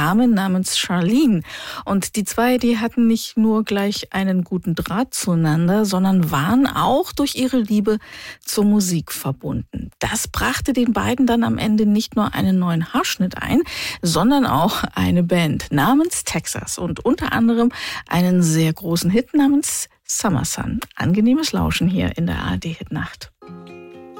Dame namens Charlene. Und die zwei, die hatten nicht nur gleich einen guten Draht zueinander, sondern waren auch durch ihre Liebe zur Musik verbunden. Das brachte den beiden dann am Ende nicht nur einen neuen Haarschnitt ein, sondern auch eine Band namens Texas und unter anderem einen sehr großen Hit namens Summer Sun. Angenehmes Lauschen hier in der ARD-Hitnacht.